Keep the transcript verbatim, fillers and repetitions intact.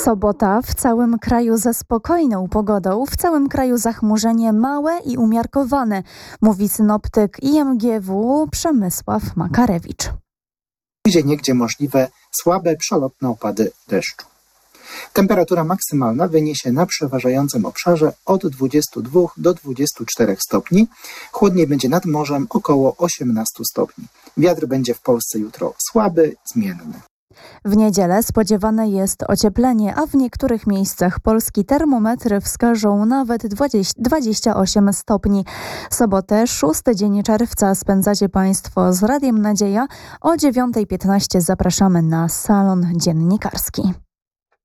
Sobota w całym kraju ze spokojną pogodą, w całym kraju zachmurzenie małe i umiarkowane, mówi synoptyk I M G W Przemysław Makarewicz. Gdzieniegdzie możliwe słabe, przelotne opady deszczu. Temperatura maksymalna wyniesie na przeważającym obszarze od dwudziestu dwóch do dwudziestu czterech stopni. Chłodniej będzie nad morzem około osiemnastu stopni. Wiatr będzie w Polsce jutro słaby, zmienny. W niedzielę spodziewane jest ocieplenie, a w niektórych miejscach Polski termometry wskażą nawet dwadzieścia osiem stopni. Sobotę, szósty dzień czerwca spędzacie Państwo z Radiem Nadzieja. O dziewiąta piętnaście zapraszamy na salon dziennikarski.